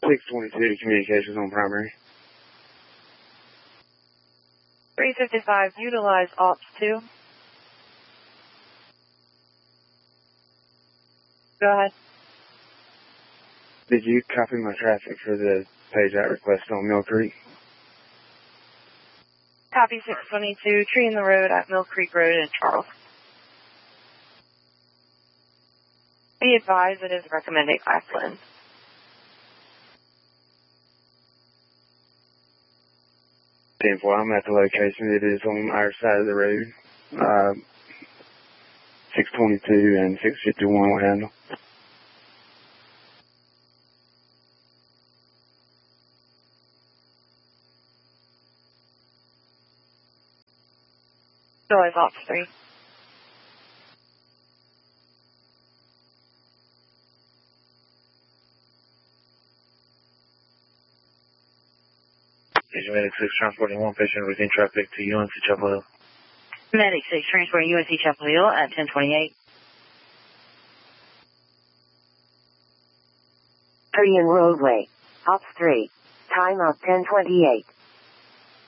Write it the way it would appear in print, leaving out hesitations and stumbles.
622 communications on primary. 355, utilize Ops 2. Go ahead. Did you copy my traffic for the page out request on Mill Creek? Copy 622, tree in the road at Mill Creek Road in Charles. Be advised it is recommended class lens. Well, I'm at the location. It is on our side of the road. 622 and 651 will handle. Utilize Ops 3. Medic 6 transporting one patient within traffic to UNC Chapel Hill. Medic 6 transporting UNC Chapel Hill at 1028. Korean roadway. Ops 3. Time of 1028.